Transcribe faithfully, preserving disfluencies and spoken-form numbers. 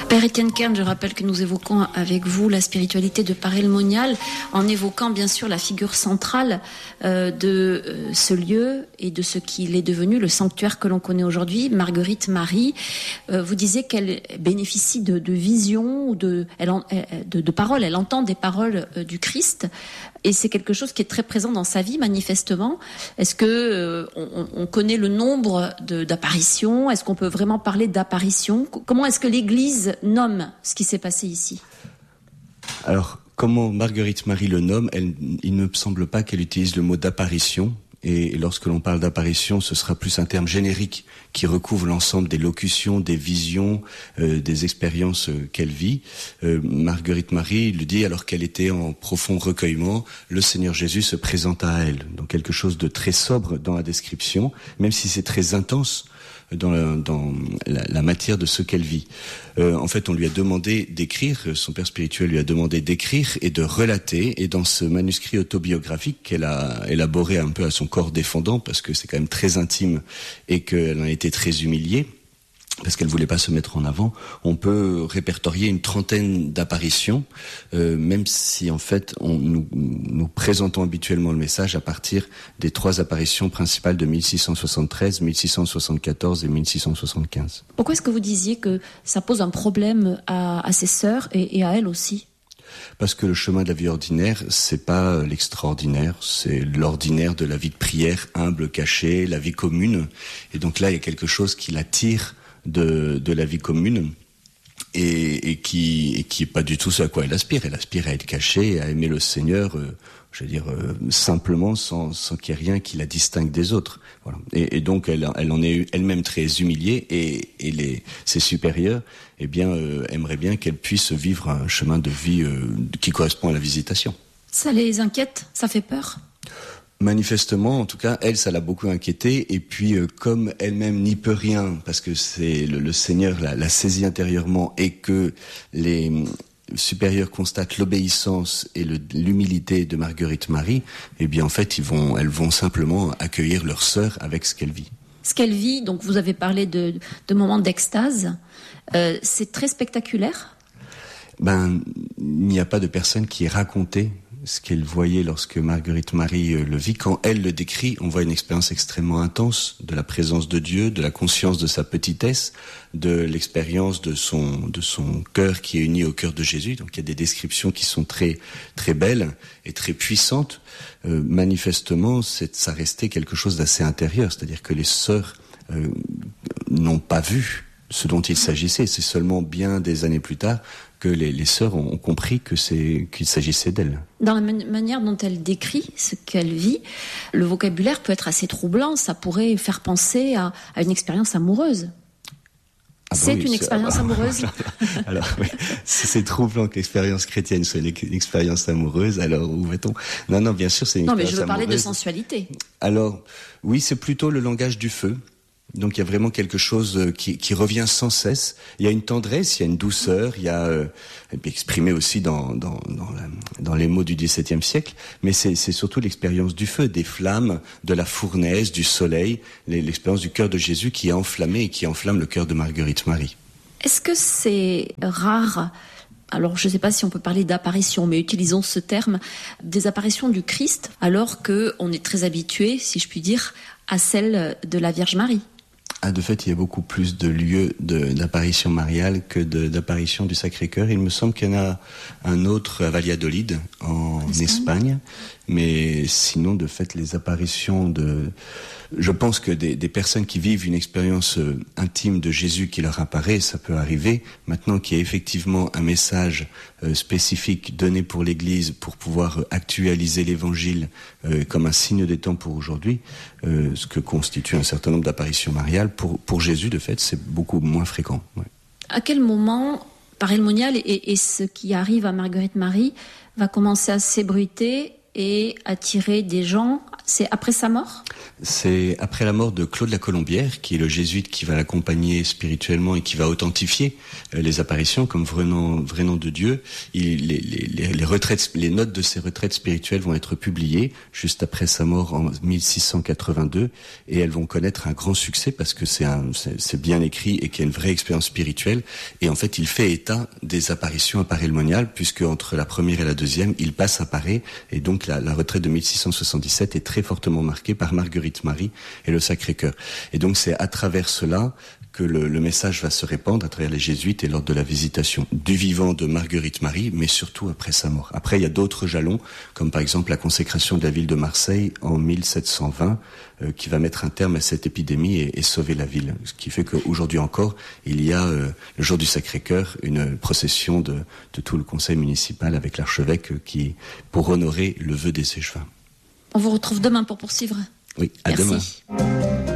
Père Étienne Kern, je rappelle que nous évoquons avec vous la spiritualité de Paray le Monial, en évoquant bien sûr la figure centrale euh, de euh, ce lieu et de ce qu'il est devenu, le sanctuaire que l'on connaît aujourd'hui, Marguerite Marie. Euh, vous disiez qu'elle bénéficie de, de visions, ou de, elle en, de, de paroles, elle entend des paroles euh, du Christ, et c'est quelque chose qui est très présent dans sa vie, manifestement. Est-ce que euh, on, on connaît le nombre de, d'apparitions ? Est-ce qu'on peut vraiment parler d'apparitions ? Comment est-ce que l'Église nomme ce qui s'est passé ici ? Alors, comment Marguerite Marie le nomme, elle, il ne me semble pas qu'elle utilise le mot d'apparition. Et lorsque l'on parle d'apparition, ce sera plus un terme générique qui recouvre l'ensemble des locutions, des visions, euh, des expériences euh, qu'elle vit. Euh, Marguerite Marie le dit alors qu'elle était en profond recueillement, le Seigneur Jésus se présenta à elle. Donc quelque chose de très sobre dans la description, même si c'est très intense dans la, dans la, la matière de ce qu'elle vit. Euh, en fait, on lui a demandé d'écrire, son père spirituel lui a demandé d'écrire et de relater, et dans ce manuscrit autobiographique qu'elle a élaboré un peu à son corps défendant, parce que c'est quand même très intime et qu'elle en a été très humiliée, parce qu'elle voulait pas se mettre en avant, on peut répertorier une trentaine d'apparitions, euh, même si en fait on, nous, nous présentons habituellement le message à partir des trois apparitions principales de mille six cent soixante-treize, mille six cent soixante-quatorze et mille six cent soixante-quinze. Pourquoi est-ce que vous disiez que ça pose un problème à, à ses sœurs et, et à elle aussi ? Parce que le chemin de la vie ordinaire, c'est pas l'extraordinaire, c'est l'ordinaire de la vie de prière, humble, cachée, la vie commune. Et donc là, il y a quelque chose qui l'attire de, de la vie commune et, et qui et qui est pas du tout ce à quoi elle aspire. Elle aspire à être cachée, à aimer le Seigneur, euh, je veux dire euh, simplement, sans, sans qu'il y ait rien qui la distingue des autres. Voilà. Et, et donc elle, elle en est elle-même très humiliée, et, et les, ses supérieurs, eh bien, euh, aimeraient bien qu'elle puisse vivre un chemin de vie euh, qui correspond à la visitation. Ça les inquiète ? Ça fait peur ? Manifestement, en tout cas, elle, ça l'a beaucoup inquiétée. Et puis, euh, comme elle-même n'y peut rien, parce que c'est le, le Seigneur l'a, l'a saisie intérieurement, et que les supérieurs constatent l'obéissance et le, l'humilité de Marguerite Marie, eh bien, en fait, ils vont, elles vont simplement accueillir leur sœur avec ce qu'elle vit. Ce qu'elle vit, donc vous avez parlé de, de moments d'extase, euh, c'est très spectaculaire ? Ben, il n'y a pas de personne qui ait raconté ce qu'elle voyait lorsque Marguerite Marie euh, le vit. Quand elle le décrit, on voit une expérience extrêmement intense de la présence de Dieu, de la conscience de sa petitesse, de l'expérience de son de son cœur qui est uni au cœur de Jésus. Donc il y a des descriptions qui sont très très belles et très puissantes. Euh, manifestement, c'est, ça restait quelque chose d'assez intérieur, c'est-à-dire que les sœurs euh, n'ont pas vu ce dont il s'agissait. C'est seulement bien des années plus tard que les, les sœurs ont, ont compris que c'est, qu'il s'agissait d'elle. Dans la man- manière dont elle décrit ce qu'elle vit, le vocabulaire peut être assez troublant. Ça pourrait faire penser à, à une expérience amoureuse. Ah c'est oui, une c'est, expérience ah, amoureuse. Alors, oui, c'est, c'est troublant que l'expérience chrétienne soit une, une expérience amoureuse. Alors, où va-t-on ? Non, non, bien sûr, c'est une non, expérience amoureuse. Non, mais je veux parler de sensualité. Alors, oui, c'est plutôt le langage du feu. Donc il y a vraiment quelque chose qui, qui revient sans cesse. Il y a une tendresse, il y a une douceur, il y a euh, exprimé aussi dans, dans, dans, la, dans les mots du dix-septième siècle, mais c'est, c'est surtout l'expérience du feu, des flammes, de la fournaise, du soleil, l'expérience du cœur de Jésus qui est enflammé et qui enflamme le cœur de Marguerite Marie. Est-ce que c'est rare ? Alors, je ne sais pas si on peut parler d'apparition, mais utilisons ce terme, des apparitions du Christ, alors qu'on est très habitué, si je puis dire, à celle de la Vierge Marie. Ah, de fait, il y a beaucoup plus de lieux de, d'apparition mariale que de, d'apparition du Sacré-Cœur. Il me semble qu'il y en a un autre à Valladolid, en Espagne. Espagne. Mais sinon, de fait, les apparitions de... Je pense que des, des personnes qui vivent une expérience euh, intime de Jésus qui leur apparaît, ça peut arriver. Maintenant qu'il y a effectivement un message euh, spécifique donné pour l'Église pour pouvoir euh, actualiser l'Évangile euh, comme un signe des temps pour aujourd'hui, euh, ce que constitue un certain nombre d'apparitions mariales, pour, pour Jésus, de fait, c'est beaucoup moins fréquent. Ouais. À quel moment, Paray le Monial et, et ce qui arrive à Marguerite Marie va commencer à s'ébruiter et attirer des gens, C'est après sa mort ? C'est après la mort de Claude la Colombière, qui est le jésuite qui va l'accompagner spirituellement et qui va authentifier les apparitions comme vrai nom, vrai nom de Dieu. Il, les, les, les, retraites, les notes de ces retraites spirituelles vont être publiées juste après sa mort en mille six cent quatre-vingt-deux et elles vont connaître un grand succès parce que c'est, un, c'est, c'est bien écrit et qu'il y a une vraie expérience spirituelle. Et en fait, il fait état des apparitions à Paray-le-Monial puisque entre la première et la deuxième, il passe à Paray et donc la, la retraite de mille six cent soixante-dix-sept est très fortement marquée par Marguerite Marie et le Sacré-Cœur. Et donc c'est à travers cela que le, le message va se répandre à travers les jésuites et lors de la visitation du vivant de Marguerite Marie, mais surtout après sa mort. Après, il y a d'autres jalons, comme par exemple la consécration de la ville de Marseille en mille sept cent vingt, euh, qui va mettre un terme à cette épidémie et, et sauver la ville. Ce qui fait qu'aujourd'hui encore, il y a, euh, le jour du Sacré-Cœur, une procession de, de tout le conseil municipal avec l'archevêque euh, qui, pour honorer le vœu des échevins. On vous retrouve demain pour poursuivre. Oui, à Merci. demain.